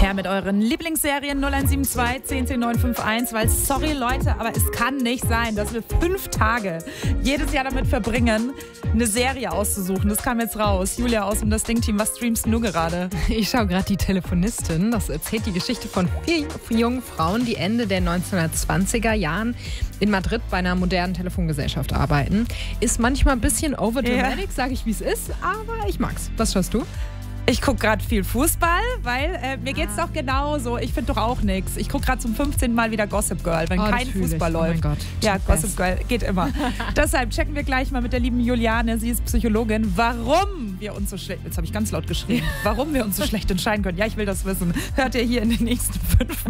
her mit euren Lieblingsserien 0172 10 10 951, weil sorry Leute, aber es kann nicht sein, dass wir 5 Tage jedes Jahr damit verbringen, eine Serie auszusuchen. Das kam jetzt raus. Julia aus dem Das Ding-Team, was streamst du gerade? Ich schaue gerade Die Telefonistin. Das erzählt die Geschichte von 4 jungen Frauen, die Ende der 1920er Jahren in Madrid bei einer modernen Telefongesellschaft arbeiten. Ist manchmal ein bisschen overdramatic, sage ich wie es ist, aber ich mag's. Was schaust du? Ich gucke gerade viel Fußball, weil mir geht's doch genauso. Ich finde doch auch nichts. Ich gucke gerade zum 15. Mal wieder Gossip Girl, wenn kein Fußball läuft. Oh mein Gott. Ja, Gossip Girl geht immer. Deshalb checken wir gleich mal mit der lieben Juliane, sie ist Psychologin, warum wir uns so schlecht, jetzt habe ich ganz laut geschrien, warum wir uns so schlecht entscheiden können. Ja, ich will das wissen. Hört ihr hier in den nächsten 5